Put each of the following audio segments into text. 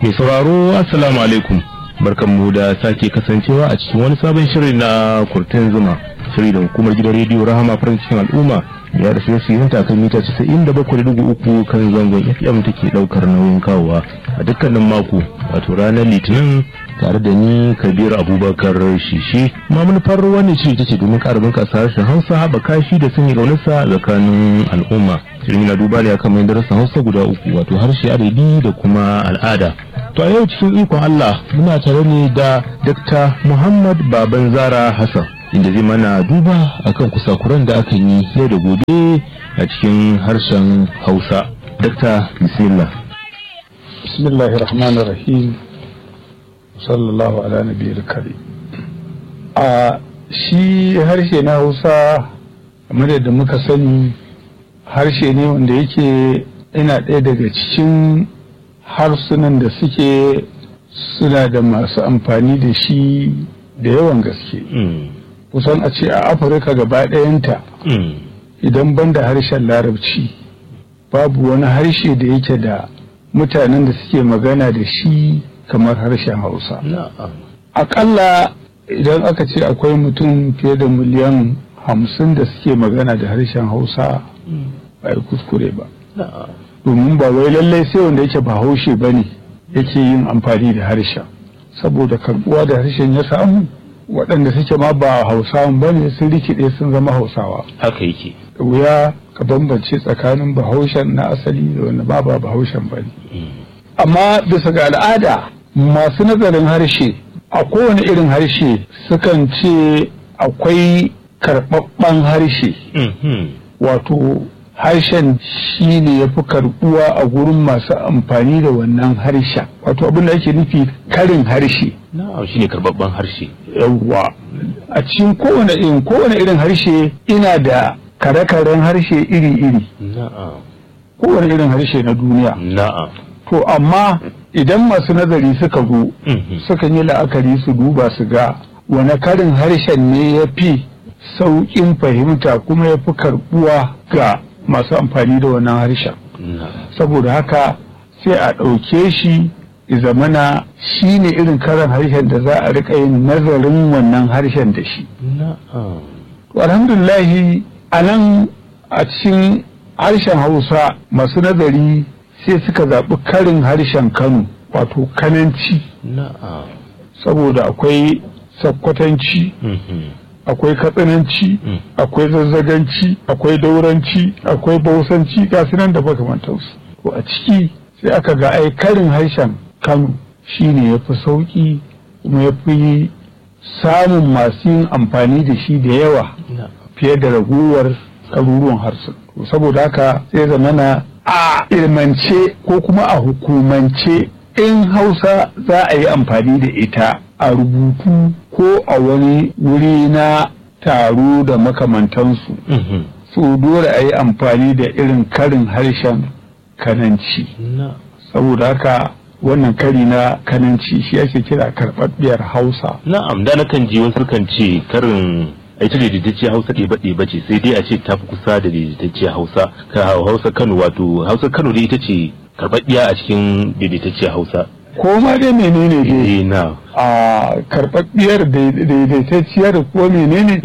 Mai sauraro assalamu alaikum, barkanmu da sake kasancewa a cikin wani sabon shiri na kurtin zuma, shiri da hukumar gidan rediyo Rahama farin cikin al'umma ya da shirye-shiryen kan mita 97.3 kan zangon FM take daukar nauyin kawowa a dukkanin mako, wato ranar Litinin, tare da ni Kabir Abubakar Shishi. Ma manufar wannan shiri tace domin ƙara bunƙasa harshen Hausa, haɓaka shi da sanya ƙaunarsa tsakanin al'umma. Shirin na duba ne akan mai darasin Hausa guda uku, wato harshe, adabi da kuma al'ada. To a yau cikin ikon Allah muna tare ne da Dr. Muhammad Baban Zara Hassan, inda zai mana duba akan kusakuran da aka yi yau da gobe a cikin harshen Hausa. Dr. Bismillah. Bismillahir Rahmanir Rahim. Sallallahu ala nabiyil karim. A shi harshe na Hausa, kamar yadda muka sani, harshe ne wanda yake ina ɗaya daga cikin harsunan da suke suna da masu amfani da shi da yawan gaske. Kusan a ce a Afirka gaba ɗayanta, idan ban da harshen Larabci, babu wani harshe da yake da mutanen da suke magana da shi kamar harshen Hausa. Aƙalla idan aka ce akwai mutum fiye da miliyan 50 da suke magana da harshen Hausa, ba yi kuskure ba. Domin ba wai lallai sai wanda yake Bahaushe ba ne yake yin amfani da harshen, saboda karbuwa da harshen ya samu, waɗanda suke ma ba Hausawan ba ne sun rikide sun zama Hausawa. Haka yake. Wuya ka bambance tsakanin Bahaushen na asali da wanda ba Bahaushen ba ne. Amma bisa ga al'ada masu nazarin harshe a kowane irin harshe sukan ce akwai karɓaɓɓen harshe. Wato harshen shi ne ya fi karɓuwa a gurin masu amfani da wannan harshen. Wato abin da ake nufi karin harshe. Shi ne karɓaɓɓen harshe. Yawwa. A cikin kowane irin harshe ina da kare-karen harshe iri-iri. Kowane irin harshe na duniya. To amma idan masu nazari suka zo, sukan yi la'akari su duba su ga wane karin harshen ne ya fi sauƙin fahimta kuma ya fi karɓuwa ga masu amfani da wannan harshen. Saboda haka sai a ɗauke shi zamana shi ne irin karin harshen da za a riƙa yin nazarin wannan harshen da shi. Alhamdulillahi a nan a cikin harshen Hausa masu nazari sai suka zaɓi karin harshen Kano, wato Kananci. Saboda akwai Sakkwatanci, akwai Katsinanci, akwai Zazzaganci, akwai Dauranci, akwai Bausanci, ga su nan da makamantansu. To a ciki sai aka ga ai karin harshen Kano shi ne ya fi sauƙi kuma ya fi samun masu yin amfani da shi da yawa fiye da raguwar ɗaruruwan harsuna. Saboda haka sai zamana a ilmance ko kuma a hukumance in Hausa za a yi amfani da ita a rubutu ko a wani wuri na taro da makamantansu, so dole a yi amfani da irin karin harshen Kananci. Saboda haka wannan kari na Kananci shi ake kira karɓaɓɓiyar Hausa. Na'am, da na kan ji wasu kan ce karin ita daidaitacciyar Hausa ɗeba ce, sai dai a ce ta fi kusa da daidaitacciyar Hausa. Hausa Kano, wato Hausa Kano dai ita ce karɓaɓɓiya a cikin daidaitacciyar Hausa. Ko ma dai menene dai a karɓaɓɓiyar daidaitacciyar ko menene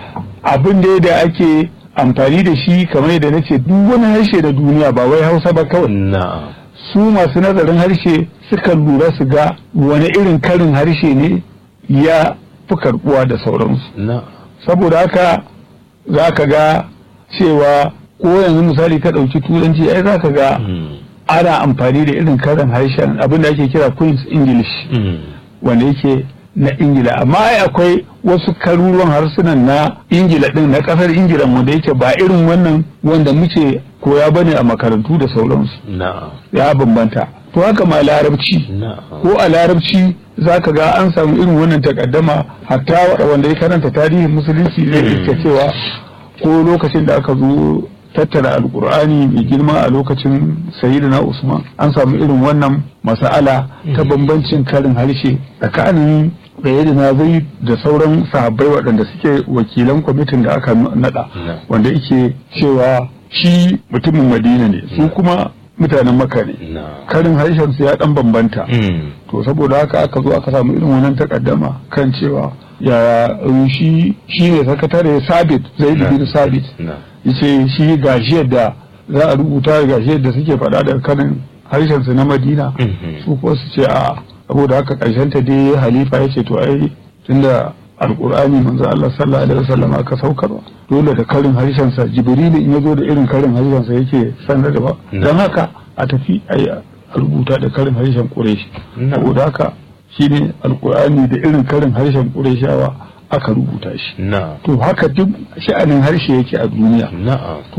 abin da ake amfani da shi, kamar yadda nace duk wani harshe da duniya ba wai Hausa ba kawai. Su masu nazarin harshe suka lura su ga wani irin karin harshe ne ya fi karɓuwa da sauransu. Saboda haka za ka ga cewa ko yanzu misali ka ɗauki turanci, ai za ka ga ana amfani da irin karin harshen abinda ake kira Queen's English, wanda yake na Ingila. Amma ai akwai wasu karuruwan harsunan na Ingila din, na ƙasar Ingila, wanda yake ba irin wannan wanda muke koya bane a makarantu da sauransu. Ya bambanta. To haka ma Larabci, ko a Larabci za ka ga an samu irin wannan takaddama, hatta wanda ya karanta tarihin musulunci zai iska cewa ko lokacin da aka zo tattara alkur'ani mai girma a lokacin sayyidina Usman, an samu irin wannan mas'ala ta bambancin karin harshe tsakanin sayyidina Zaid da sauran sahabbai waɗanda suke wakilan kwamitin da aka nada, wanda yake cewa shi mutumin Madina ne, su kuma mutanen Makka ne karin harshen su ya dan bambanta to saboda haka aka zo aka samu irin wannan takaddama kan cewa ya shi ne sakatare Sabit Zaid bin Sabit yace shi gashi yadda za a rubuta gashi yadda suke faɗa da karin harshen su na Madina su ko su ce a saboda haka karshen ta dai halifa yace to ai tunda alqur'ani manzo Allah sallallahu alaihi wasallam aka saukarwa dole da karin harshen sa Jibril in yazo da irin karin harshen sa yake sanar da ba dan haka a tafi ai rubuta da karin harshen Quraysh saboda haka shine alqur'ani da irin karin harshen Qurayshawa aka rubuta shi to haka duk sha'anin harshe yake a duniya